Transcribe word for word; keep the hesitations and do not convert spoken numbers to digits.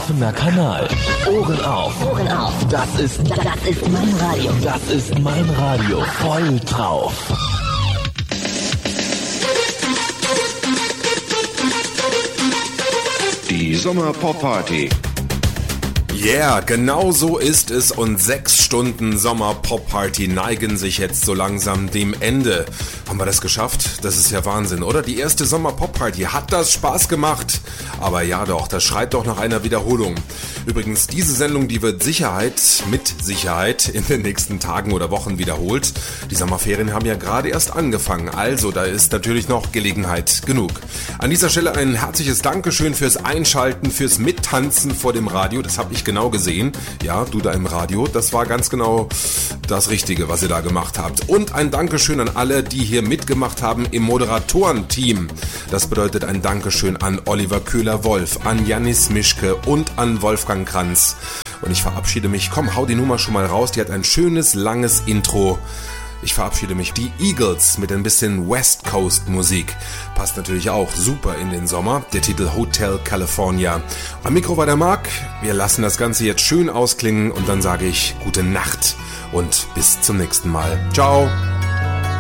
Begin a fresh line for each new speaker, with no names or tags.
Offener Kanal. Ohren auf.
Ohren auf.
Das ist,
Das ist mein Radio.
das ist mein Radio. Voll drauf.
Die Sommer-Pop-Party.
Yeah, genau so ist es und sechs Stunden Sommer-Pop-Party neigen sich jetzt so langsam dem Ende. Haben wir das geschafft? Das ist ja Wahnsinn, oder? Die erste Sommer-Pop-Party, hat das Spaß gemacht? Aber ja doch, das schreit doch nach einer Wiederholung. Übrigens, diese Sendung, die wird Sicherheit, mit Sicherheit in den nächsten Tagen oder Wochen wiederholt. Die Sommerferien haben ja gerade erst angefangen, also da ist natürlich noch Gelegenheit genug. An dieser Stelle ein herzliches Dankeschön fürs Einschalten, fürs Mittanzen vor dem Radio, das habe ich genau gesehen. Ja, du da im Radio, das war ganz genau das Richtige, was ihr da gemacht habt. Und ein Dankeschön an alle, die hier mitgemacht haben im Moderatorenteam. Das bedeutet ein Dankeschön an Oliver Köhler-Wolf, an Janis Mischke und an Wolfgang Kranz. Und ich verabschiede mich, komm, hau die Nummer schon mal raus, die hat ein schönes, langes Intro. Ich verabschiede mich, die Eagles mit ein bisschen West Coast Musik. Passt natürlich auch super in den Sommer. Der Titel Hotel California. Am Mikro war der Marc. Wir lassen das Ganze jetzt schön ausklingen und dann sage ich gute Nacht und bis zum nächsten Mal. Ciao.